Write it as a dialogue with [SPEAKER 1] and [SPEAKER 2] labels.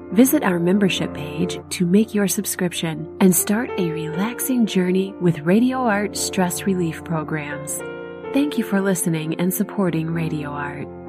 [SPEAKER 1] Visit our membership page to make your subscription and start a relaxing journey with Radio Art stress relief programs. Thank you for listening and supporting Radio Art.